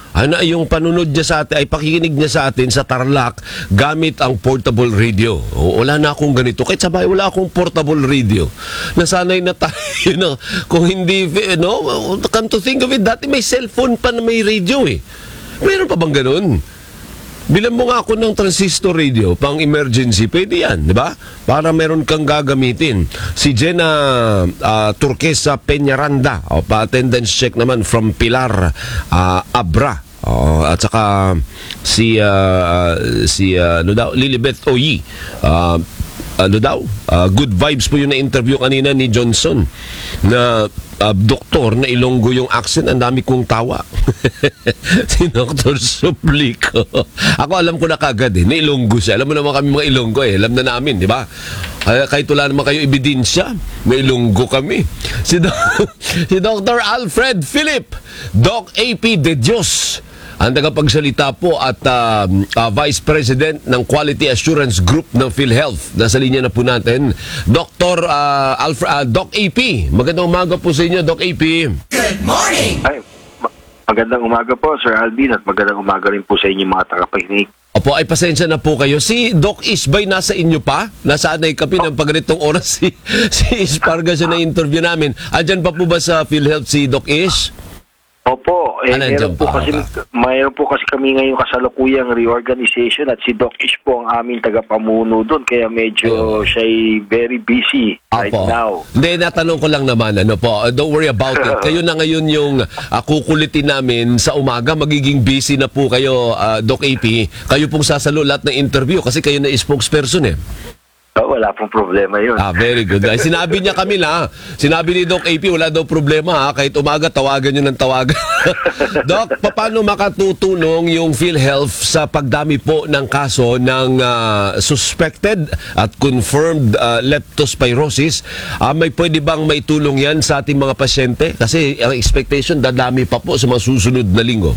A: Ano yung panunod niya sa atin, ay pakikinig niya sa atin sa Tarlac gamit ang portable radio. O, wala na akong ganito. Kahit sa bahay, wala akong portable radio. Nasanay na tayo na kung hindi, no, come to think of it, dati may cellphone pa na may radio eh. Meron pa bang ganun? Bilang mo nga ako ng transistor radio, pang emergency, pwede yan, di ba? Para meron kang gagamitin. Si Jenna uh, Turquesa Peñaranda, o pa-attendance check naman from Pilar uh, Abra. Oh, at saka si uh, si uh, ano daw, Lilibeth Oyi. Uh, ano daw? Uh, good vibes po yung na-interview kanina ni Johnson na uh, doktor na Ilonggo yung accent. Ang dami kong tawa. Si Doctor Suplico. Ako alam ko na kagad eh, na Ilonggo siya. Alam mo naman kami mga Ilonggo eh. Alam na namin, di ba? Kaya kahit wala naman kayo ebidensya, may Ilonggo kami. Si, Do- si Doctor Alfred Philip, Doc A P De Dios, ang tagapagsalita po at uh, uh, Vice President ng Quality Assurance Group ng PhilHealth. Nasa linya na po natin, Doctor Uh, Alfred, uh, Doc A P. Magandang umaga po sa inyo, Doc A P.
B: Good morning! Ay, ma- magandang umaga po, Sir Alvin, at magandang umaga rin po sa inyo mga tagapakinig.
A: Opo, ay pasensya na po kayo. Si Doc Isbay nasa inyo pa? Nasaan ay kapi ng pagganitong oras si, si Isparga siya na interview namin. Andyan pa po ba sa PhilHealth si Doc Is?
B: Opo, eh, meron po, kasi, mayroon po kasi kami ngayon kasalukuyang reorganization at si Doc Ish po ang aming tagapamuno doon kaya medyo siya'y very busy right
A: Opo.
B: now.
A: Hindi, natanong ko lang naman, ano po, uh, don't worry about it. Kayo na ngayon yung uh, kukulitin namin sa umaga, magiging busy na po kayo, uh, Doc A P. Kayo pong sasalo lahat ng interview kasi kayo na spokesperson eh.
B: Oh, wala pong problema yun.
A: Ah, very good. Ay, sinabi niya kami na, sinabi ni Doc A P, wala daw problema ha, kahit umaga, tawagan nyo ng tawagan. Doc, paano makatutulong yung PhilHealth sa pagdami po ng kaso ng uh, suspected at confirmed uh, leptospirosis? Uh, may pwede bang may tulong yan sa ating mga pasyente? Kasi ang expectation, dadami pa po sa mga susunod na linggo.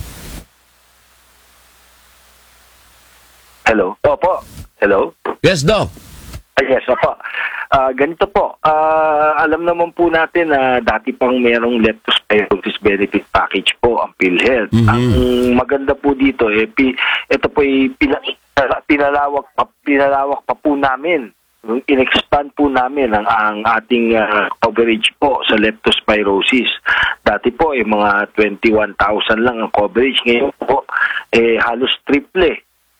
B: Hello? Opo. Hello?
A: Yes, Doc.
B: Ah, yes, opo. Uh, ganito po, uh, alam naman po natin na uh, dati pang merong leptospirosis benefit package po ang PhilHealth. Mm-hmm. Ang maganda po dito, eh, pi, ito po ay pina, pinalawak, pa, pinalawak pa po namin. In-expand po namin ang, ang ating uh, coverage po sa leptospirosis. Dati po, eh, mga twenty-one thousand lang ang coverage. Ngayon po, eh, halos triple.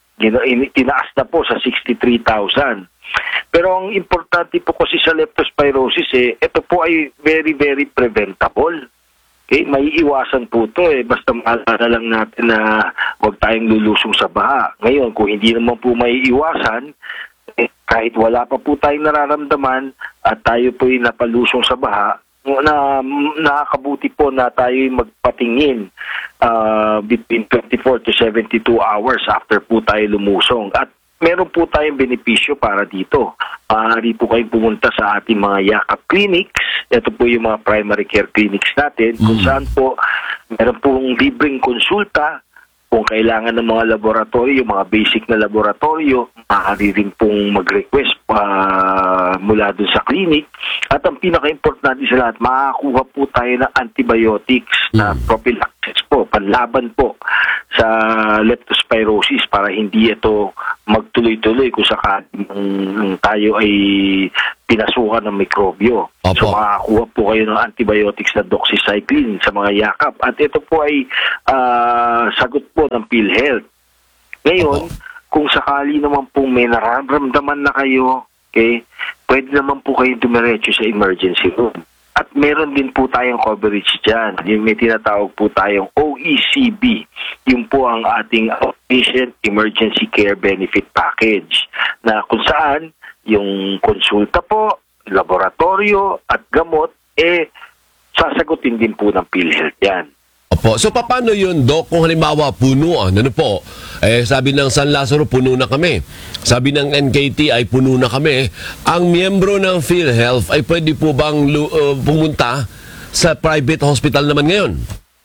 B: Tinaas na po sa sixty-three thousand. Pero ang importante po kasi sa leptospirosis, eh, ito po ay very, very preventable. Okay? May iwasan po ito eh. Basta maalala lang natin na huwag tayong lulusong sa baha. Ngayon, kung hindi naman po may iwasan, eh, kahit wala pa po tayong nararamdaman at tayo po ay napalusong sa baha, na nakakabuti po na tayo magpatingin uh, between twenty-four to seventy-two hours after po tayo lumusong. At meron po tayong benepisyo para dito. Maaari po kayong pumunta sa ating mga Yakap clinics. Ito po yung mga primary care clinics natin kung saan po meron pong libreng konsulta. Kung kailangan ng mga laboratorio, mga basic na laboratorio, maaari rin pong mag-request uh, mula dun sa clinic. At ang pinaka-importante sa lahat, makakuha po tayo ng antibiotics na prophylaxis po, panlaban po sa leptospirosis para hindi ito magtuloy-tuloy kung sakaling tayo ay pinasukan ng mikrobyo. Opo. So makakuha po kayo ng antibiotics na doxycycline sa mga Yakap. At ito po ay uh, sagot po ng PhilHealth. Ngayon, Opo. Kung sakali naman po may nararamdaman na kayo, okay, pwede naman po kayo dumiretso sa emergency room. At meron din po tayong coverage dyan. Yung may tinatawag po tayong O E C B. Yun po ang ating Outpatient Emergency Care Benefit Package na kung saan yung konsulta po, laboratorio at gamot, eh, sasagutin din po ng PhilHealth yan.
A: Opo. So, paano yun, Doc, kung halimbawa punuan? Ano po? Eh, sabi ng San Lazaro, puno na kami. Sabi ng N K T ay puno na kami. Ang miyembro ng PhilHealth ay pwede po bang uh, pumunta sa private hospital naman ngayon?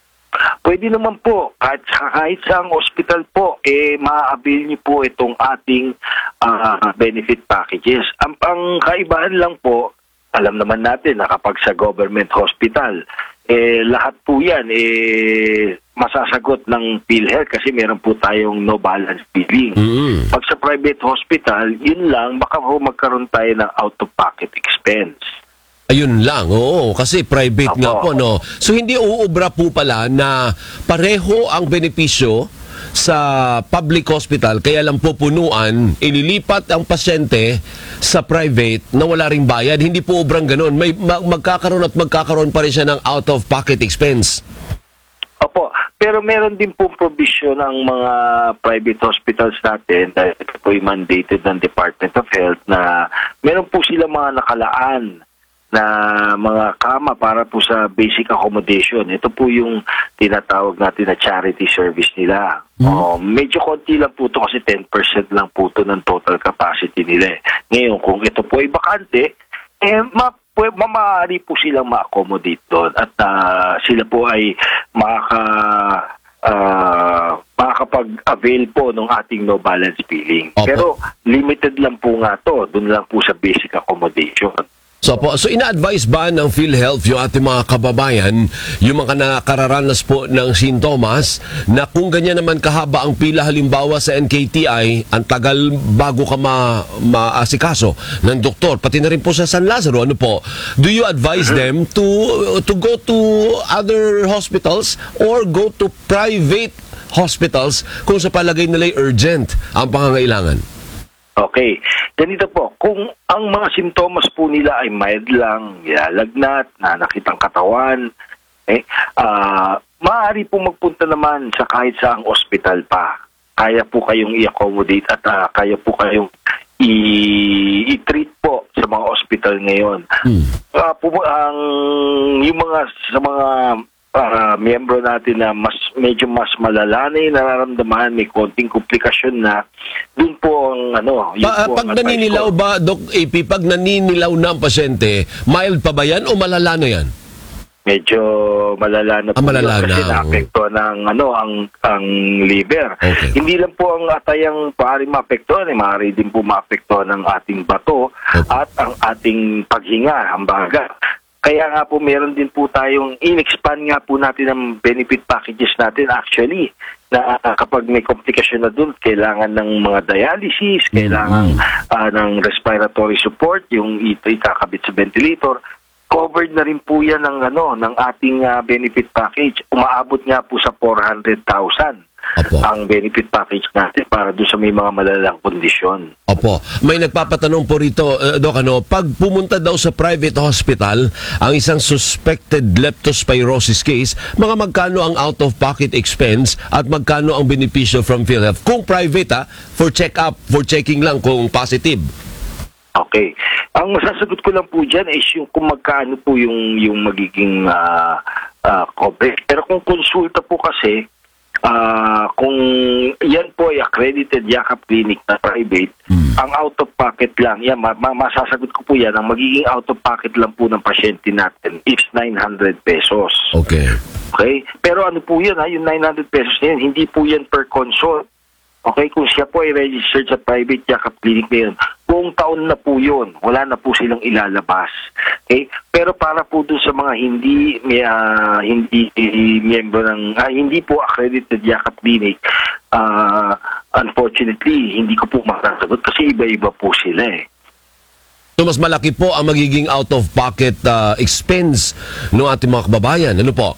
B: Pwede naman po. Kahit, kahit sa hospital po, eh, ma-avail niyo po itong ating uh, benefit packages. Ang, ang kaibahan lang po, alam naman natin na kapag sa government hospital, eh, lahat po yan, eh, masasagot ng PhilHealth kasi meron po tayong no balance billing.
A: Mm.
B: Pag sa private hospital, yun lang, baka po magkaroon tayo ng out-of-pocket expense.
A: Ayun lang, oo. Kasi private
B: Opo.
A: nga po, no? So, hindi uubra po pala na pareho ang benepisyo sa public hospital, kaya lang po punuan, ililipat ang pasyente sa private na wala ring bayad. Hindi po ubrang ganun. May mag- magkakaroon at magkakaroon pa rin siya ng out-of-pocket expense.
B: Opo, pero meron din po provision ng mga private hospitals natin dahil ito po ay mandated ng Department of Health na meron po sila mga nakalaan na mga kama para po sa basic accommodation. Ito po yung tinatawag natin na charity service nila. Oh, medyo konti lang po ito kasi ten percent lang po ito ng total capacity nila. Ngayon, kung ito po ay bakante, eh, ma Pwede, maaari po silang ma-accommodate doon at uh, sila po ay makaka, uh, makakapag-avail po ng ating no balance billing.
A: Opo.
B: Pero limited lang po nga to, doon lang po sa basic accommodation.
A: So po, so ina-advise ba ng PhilHealth yung ating mga kababayan, yung mga nakararanas po ng sintomas, na kung ganyan naman kahaba ang pila halimbawa sa N K T I, ang tagal bago ka ma maasikaso ng doktor, pati na rin po sa San Lazaro, ano po, do you advise them to to go to other hospitals or go to private hospitals kung sa palagay nila urgent ang pangangailangan?
B: Okay. Ganito po, kung ang mga simptomas po nila ay mild lang, lagnat, nanakitang katawan, eh, uh, maaari po magpunta naman sa kahit saang ospital pa. Kaya po kayong i-accommodate at uh, kaya po kayong i-treat po sa mga ospital ngayon.
A: Hmm.
B: Uh, po, ang, yung mga, sa mga uh, miyembro natin na mas medyo mas malala na yung nararamdaman, may konting komplikasyon na, dun po ang ano, yun
A: Pa,
B: po
A: pag
B: ang
A: naninilaw
B: advice ko.
A: ba, Doc A P, pag naninilaw na ang pasyente, mild pa ba yan o malala na yan?
B: Medyo malala na po
A: Ah, malala
B: yun kasi
A: na,
B: naapekto ng ano ang ang liver.
A: Okay.
B: Hindi lang po ang atayang maaari maapektuhan, eh, maaari din po maapektuhan ng ating bato at ang ating paghinga, ang baga. Kaya nga po meron din po tayong in-expand nga po natin ang benefit packages natin actually na uh, kapag may komplikasyon na doon, kailangan ng mga dialysis, kailangan uh, ng respiratory support, yung ito ikakabit sa ventilator. Covered na rin po yan ng, ano, ng ating uh, benefit package. Umaabot nga po sa four hundred thousand ang benefit package natin para doon sa may mga malalang kondisyon.
A: Opo. May nagpapatanong po rito, uh, Doc, ano, pag pumunta daw sa private hospital, ang isang suspected leptospirosis case, mga magkano ang out-of-pocket expense at magkano ang benepisyo from PhilHealth? Kung private, ha, for check-up, for checking lang kung positive.
B: Okay. Ang masasagot ko lang po dyan is yung kung magkano po yung, yung magiging uh, uh, coverage. Pero kung konsulta po kasi, uh, kung yan po ay accredited Yakap Clinic na private, hmm. ang out-of-pocket lang, yan, ma ma masasagot ko po yan, ang magiging out-of-pocket lang po ng pasyente natin is nine hundred pesos.
A: Okay.
B: Okay? Pero ano po yan, ha? Yung nine hundred pesos na yan, hindi po yan per consult. Okay, kung siya po ay registered sa private Yakap Clinic ngayon, buong taon na po yun, wala na po silang ilalabas. Okay? Pero para po dun sa mga hindi uh, hindi miyembro ng, uh, hindi po accredited Yakap Clinic, uh, unfortunately, hindi ko po masasagot kasi iba-iba po sila eh.
A: So mas malaki po ang magiging out-of-pocket uh, expense ng ating mga kababayan. Ano po?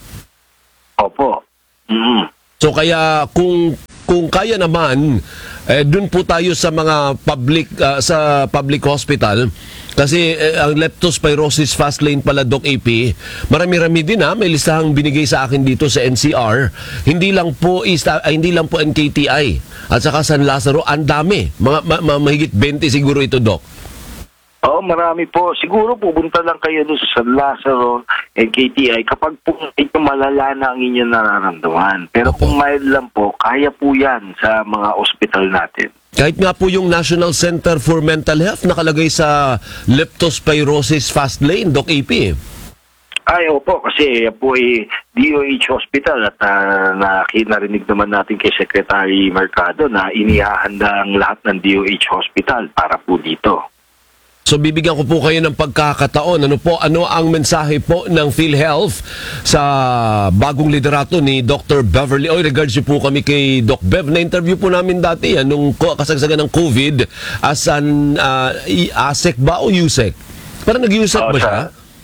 B: Opo. Mm-hmm.
A: So kaya kung kung kaya naman, eh, dun po tayo sa mga public uh, sa public hospital kasi eh, ang leptospirosis fast lane pala, Doc A P, marami-rami din ha, may listahang binigay sa akin dito sa N C R. Hindi lang po is, uh, hindi lang po N K T I at saka San Lazaro, ang dami. Mga ma, ma, mahigit twenty siguro ito, Doc.
B: Oo, marami po. Siguro pupunta lang kayo doon sa San Lazaro, N K T I, kapag po ito malala na ang inyong nararamdaman. Pero kung mild lang po, kaya po yan sa mga ospital natin.
A: Kahit nga po yung National Center for Mental Health nakalagay sa leptospirosis fast lane, Doc A P.
B: Ay, opo, kasi po ay D O H Hospital at uh, narinig naman natin kay Secretary Mercado na inihahanda ang lahat ng D O H Hospital para po dito.
A: So bibigyan ko po kayo ng pagkakataon. Ano po, ano ang mensahe po ng PhilHealth sa bagong liderato ni Doctor Beverly? Oy, regards niyo po kami kay Doc Bev. Na-interview po namin dati yan nung kasagsagan ng COVID as an uh, ASEC ba o USEC? Parang nag-USEC
B: Oh,
A: ba
B: sa-
A: siya?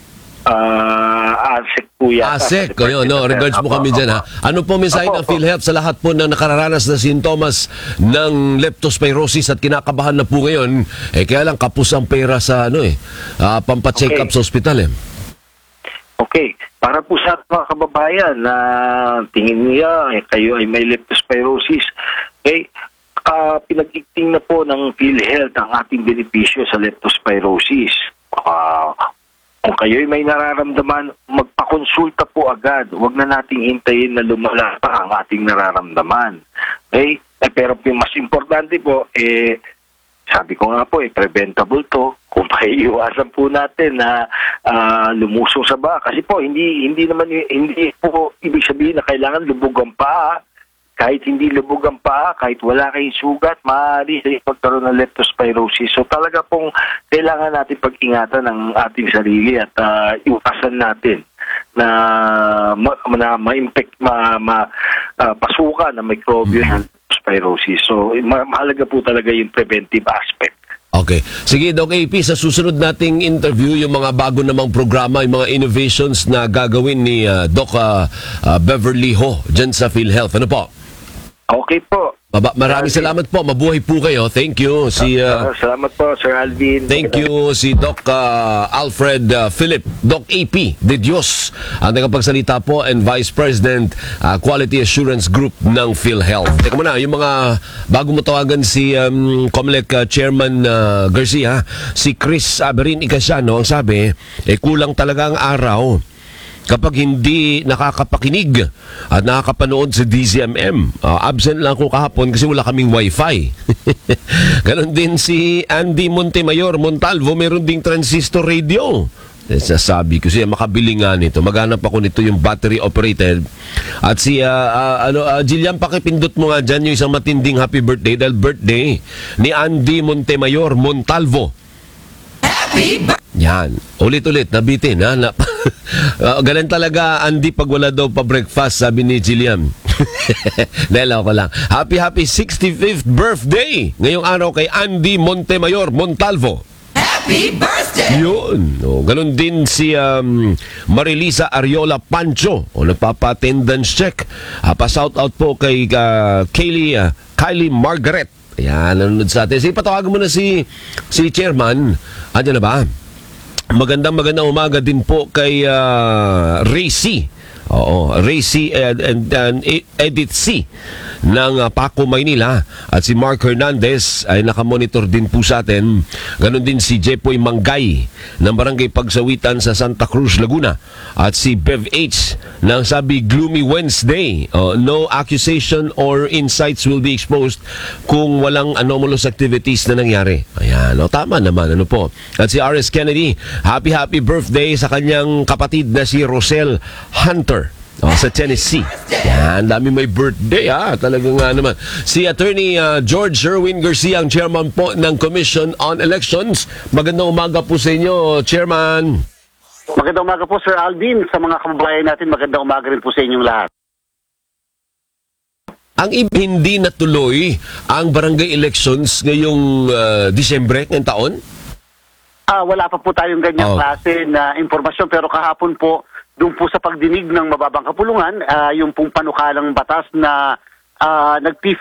B: Ah, ASEC po yata.
A: ASEC, kayo, no? Regards po
B: Apo,
A: kami dyan, ha?
B: apo.
A: Ano po mensahe
B: Apo,
A: ng
B: apo.
A: PhilHealth sa lahat po na nakararanas na sintomas ng leptospirosis at kinakabahan na po ngayon? Eh, kaya lang kapos ang pera sa, ano eh, ah, pampacheck up
B: Okay.
A: sa ospital, eh.
B: Okay, para po sa mga kababayan na tingin niya eh, kayo ay may leptospirosis, okay, ah, pinag-ikting na po ng PhilHealth ang ating benepisyo sa leptospirosis. Ah, kung kayo ay may nararamdaman, magpakonsulta po agad. Huwag na nating hintayin na lumala pa ang ating nararamdaman. Okay? Eh, pero yung mas importante po, eh, sabi ko nga po, eh, preventable to. Kung maiiwasan po natin na ah, lumusong sa ba. Kasi po, hindi hindi naman, hindi po ibig sabihin na kailangan lubog ang paa. Kahit hindi lubog ang paa, kahit wala kayong sugat, maaari sa pagkaroon ng leptospirosis. So talaga pong kailangan natin pag-ingatan ng ating sarili at ah, iwasan natin na ma, na ma-impact, ma, ma, ah, pasukan ng microbial leptospirosis. So ma- mahalaga po talaga yung preventive aspect.
A: Okay. Sige, Doc A P, sa susunod nating interview, yung mga bago namang programa, yung mga innovations na gagawin ni ah, Doc ah, ah, Beverly Ho dyan sa PhilHealth. Ano po?
B: Okay po.
A: Baba, maraming salamat po. Mabuhay po kayo. Thank you. Si, ah,
B: Ah, salamat po, Sir Alvin.
A: Thank you si Doc uh, Alfred uh, Philip, Doc A P de Dios, ang tagapagsalita po and Vice President uh, Quality Assurance Group ng PhilHealth. Teka muna, yung mga bago mo tawagan si um, Comelec uh, Chairman uh, Garcia, si Chris Aberin Icasiano, ang sabi, eh kulang talaga ang araw kapag hindi nakakapakinig at nakakapanood sa D Z M M. Uh, absent lang ako kahapon kasi wala kaming wifi. Ganon din si Andy Montemayor Montalvo, meron ding transistor radio. Eh, sasabi ko siya, makabili nga nito. Maghanap ako nito yung battery operated. At si uh, uh, ano, uh, Jillian, pakipindot mo nga dyan yung isang matinding happy birthday dahil birthday ni Andy Montemayor Montalvo. Yan. Ulit-ulit, nabitin, ha? Na, uh, ganun talaga, Andy, pag wala daw pa breakfast, sabi ni Jillian. Nalaw ko lang. Happy, happy sixty-fifth birthday ngayong araw kay Andy Montemayor Montalvo.
D: Happy birthday!
A: Yun. O, ganun din si um, Marilisa Ariola Pancho. O, nagpapa-attendance check. Uh, pa-shout out po kay uh, Kaylee, uh, Kylie Margaret. Ayan, nanonood sa atin. Sige, patawagan mo na si, si Chairman. Andiyan na ba? Magandang magandang umaga din po kay uh, Ray C. Oo, Ray C and, and, and Edith C ng uh, Paco, Maynila. At si Mark Hernandez ay nakamonitor din po sa atin. Ganon din si Jepoy Manggay ng Barangay Pagsawitan sa Santa Cruz, Laguna. At si Bev H ng sabi Gloomy Wednesday. Uh, no accusation or insights will be exposed kung walang anomalous activities na nangyari. Ayan, o, tama naman. Ano po? At si R S Kennedy, happy happy birthday sa kanyang kapatid na si Rosel Hunter. Oh, sa Tennessee. Yan, dami may birthday, ha. Talaga nga naman. Si Attorney uh, George Sherwin Garcia, ang chairman po ng Commission on Elections. Magandang umaga po sa inyo, Chairman.
E: Magandang umaga po, Sir Alvin. Sa mga kababayan natin, magandang umaga rin po sa inyong lahat.
A: Ang ib- hindi natuloy ang barangay elections ngayong uh, Disyembre, ngayong taon?
E: Ah, wala pa po tayong ganyang
A: Oh.
E: klase na informasyon, pero kahapon po, doon po sa pagdinig ng mababang kapulungan, ah, yung pong panukalang batas na ah, nag-P